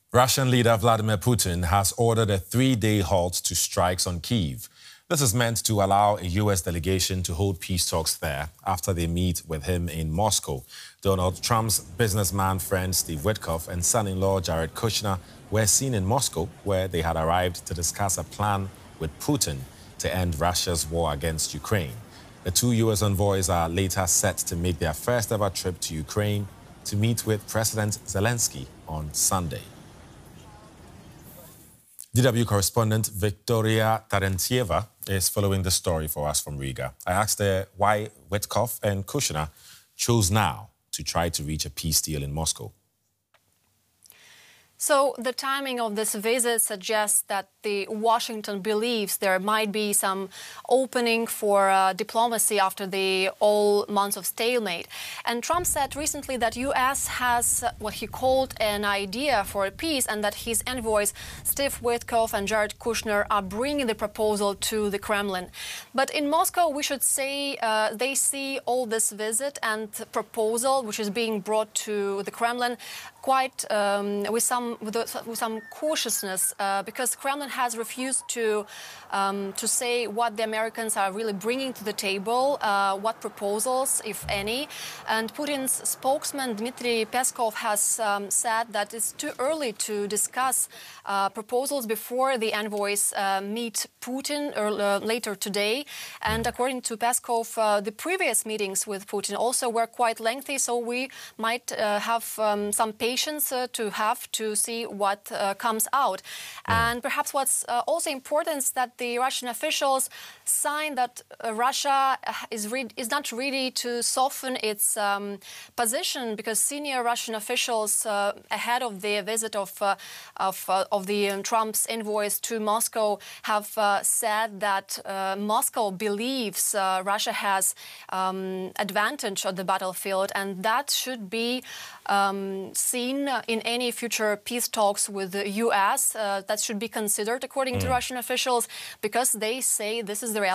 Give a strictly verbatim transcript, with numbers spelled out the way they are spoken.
Russian leader Vladimir Putin has ordered a three-day halt to strikes on Kyiv. This is meant to allow a U S delegation to hold peace talks there after they meet with him in Moscow. Donald Trump's businessman friend Steve Witkoff and son-in-law Jared Kushner were seen in Moscow, where they had arrived to discuss a plan with Putin to end Russia's war against Ukraine. The two U S envoys are later set to make their first-ever trip to Ukraine to meet with President Zelensky on Sunday. D W correspondent Victoria Tarentsieva is following the story for us from Riga. I asked her why Witkoff and Kushner chose now to try to reach a peace deal in Moscow. So the timing of this visit suggests that the Washington believes there might be some opening for uh, diplomacy after the all months of stalemate. And Trump said recently that U S has what he called an idea for a peace, and that his envoys Steve Witkoff and Jared Kushner are bringing the proposal to the Kremlin. But in Moscow, we should say uh, they see all this visit and proposal, which is being brought to the Kremlin, quite um, with some With, with some cautiousness, uh, because Kremlin has refused to um, to say what the Americans are really bringing to the table, uh, what proposals, if any. And Putin's spokesman Dmitry Peskov has um, said that it's too early to discuss uh, proposals before the envoys uh, meet Putin or, uh, later today. And according to Peskov, uh, the previous meetings with Putin also were quite lengthy, so we might uh, have um, some patience uh, to have to see what uh, comes out. Mm. And perhaps what's uh, also important is that the Russian officials sign that uh, Russia is, re- is not ready to soften its um, position, because senior Russian officials uh, ahead of the visit of, uh, of, uh, of the um, Trump's envoys to Moscow have uh, said that uh, Moscow believes uh, Russia has um, advantage on the battlefield, and that should be um, seen in any future peace talks with the U S. Uh, that should be considered, according mm. to Russian officials, because they say this is the reality.